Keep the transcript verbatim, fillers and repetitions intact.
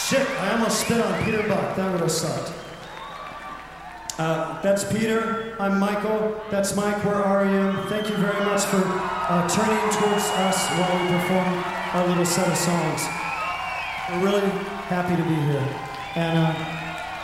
Shit, I almost spit on Peter Buck. That would have sucked. Uh, that's Peter. I'm Michael. That's Mike. We're R E M. Thank you very much for uh, turning towards us while we perform our little set of songs. We're really happy to be here. And uh,